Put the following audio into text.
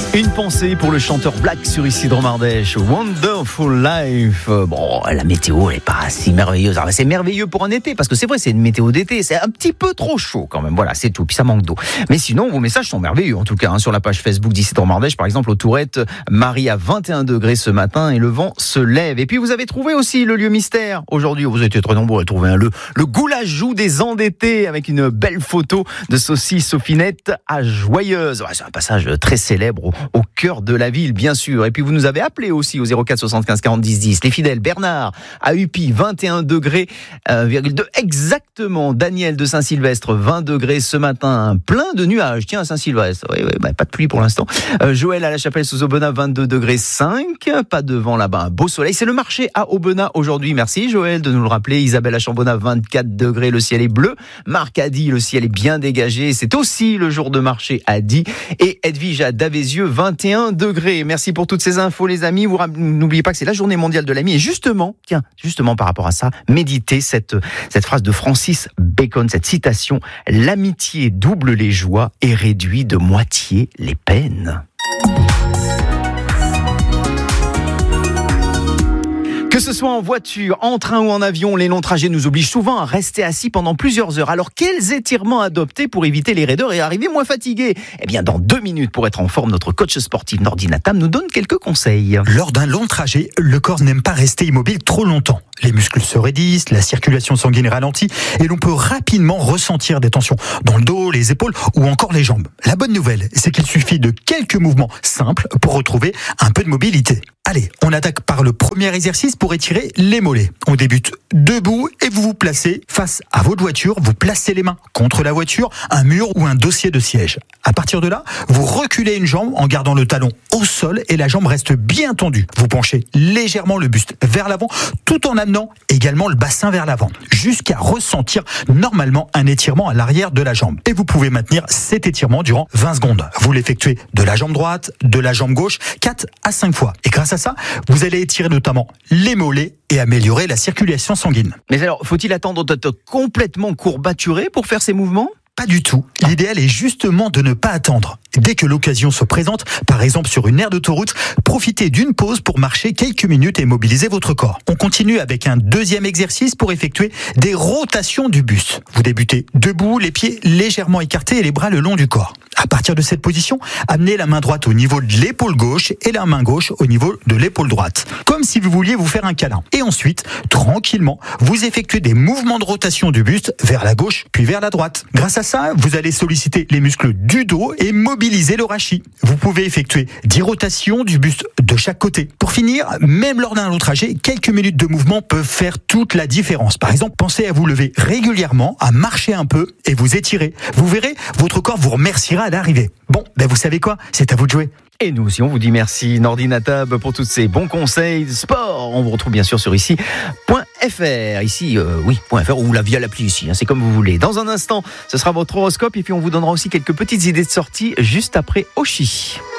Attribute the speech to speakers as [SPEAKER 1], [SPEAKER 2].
[SPEAKER 1] Une pensée pour le chanteur Black sur Isidre Mardèche, Wonderful Life. Bon, la météo, elle n'est pas si merveilleuse. Alors, c'est merveilleux pour un été, parce que c'est vrai, c'est une météo d'été. C'est un petit peu trop chaud quand même. Voilà, c'est tout. Puis ça manque d'eau. Mais sinon, vos messages sont merveilleux, en tout cas. Sur la page Facebook d'Isidre Mardèche, par exemple, aux Tourettes, Marie à 21 degrés ce matin et le vent se lève. Et puis, vous avez trouvé aussi le lieu mystère. Aujourd'hui, vous étiez très nombreux à trouver le goulajou des endettés avec une belle photo de saucisse Sophinette à Joyeuse. Ouais, c'est un passage très célèbre au cœur de la ville, bien sûr. Et puis vous nous avez appelé aussi au 04 75 40 10 10. Les fidèles, Bernard à Upi, 21 degrés, exactement. Daniel de Saint-Sylvestre, 20 degrés ce matin, plein de nuages. Tiens, à Saint-Sylvestre, oui, pas de pluie pour l'instant. Joël à la Chapelle sous Aubenas, 22 degrés 5, pas de vent là-bas, un beau soleil. C'est le marché à Aubenas aujourd'hui. Merci Joël de nous le rappeler. Isabelle à Chambonnat, 24 degrés, le ciel est bleu. Marc a dit, le ciel est bien dégagé. C'est aussi le jour de marché à Die. Et Edwige à Davézieux, 21 degrés. Merci pour toutes ces infos, les amis. Vous n'oubliez pas que c'est la journée mondiale de l'ami. Et justement par rapport à ça, méditez cette phrase de Francis Bacon, cette citation: l'amitié double les joies et réduit de moitié les peines. Que ce soit en voiture, en train ou en avion, les longs trajets nous obligent souvent à rester assis pendant plusieurs heures. Alors, quels étirements adopter pour éviter les raideurs et arriver moins fatigué ? Eh bien, dans 2 minutes, pour être en forme, notre coach sportif Nordi Natam nous donne quelques conseils.
[SPEAKER 2] Lors d'un long trajet, le corps n'aime pas rester immobile trop longtemps. Les muscles se raidissent, la circulation sanguine ralentit et l'on peut rapidement ressentir des tensions dans le dos, les épaules ou encore les jambes. La bonne nouvelle, c'est qu'il suffit de quelques mouvements simples pour retrouver un peu de mobilité. Allez, on attaque par le premier exercice pour étirer les mollets. On débute debout et vous vous placez face à votre voiture. Vous placez les mains contre la voiture, un mur ou un dossier de siège. À partir de là, vous reculez une jambe en gardant le talon au sol et la jambe reste bien tendue. Vous penchez légèrement le buste vers l'avant tout en amenant également le bassin vers l'avant jusqu'à ressentir normalement un étirement à l'arrière de la jambe. Et vous pouvez maintenir cet étirement durant 20 secondes. Vous l'effectuez de la jambe droite, de la jambe gauche, 4 à 5 fois. Et grâce à ça, vous allez étirer notamment les mollets et améliorer la circulation sanguine.
[SPEAKER 1] Mais alors, faut-il attendre d'être complètement courbaturé pour faire ces mouvements ?
[SPEAKER 2] Pas du tout. L'idéal est justement de ne pas attendre. Dès que l'occasion se présente, par exemple sur une aire d'autoroute, profitez d'une pause pour marcher quelques minutes et mobiliser votre corps. On continue avec un deuxième exercice pour effectuer des rotations du buste. Vous débutez debout, les pieds légèrement écartés et les bras le long du corps. À partir de cette position, amenez la main droite au niveau de l'épaule gauche et la main gauche au niveau de l'épaule droite, comme si vous vouliez vous faire un câlin. Et ensuite, tranquillement, vous effectuez des mouvements de rotation du buste vers la gauche puis vers la droite. Grâce à ça, vous allez solliciter les muscles du dos et mobiliser le rachis. Vous pouvez effectuer 10 rotations du buste de chaque côté. Pour finir, même lors d'un long trajet, quelques minutes de mouvement peuvent faire toute la différence. Par exemple, pensez à vous lever régulièrement, à marcher un peu et vous étirer. Vous verrez, votre corps vous remerciera à l'arrivée. Bon, vous savez quoi ? C'est à vous de jouer.
[SPEAKER 1] Et nous aussi, on vous dit merci, Nordi Natab, pour tous ces bons conseils sport. On vous retrouve bien sûr sur ici.fr. Ici, .fr ou via l'appli ici, c'est comme vous voulez. Dans un instant, ce sera votre horoscope et puis on vous donnera aussi quelques petites idées de sortie juste après Oshi.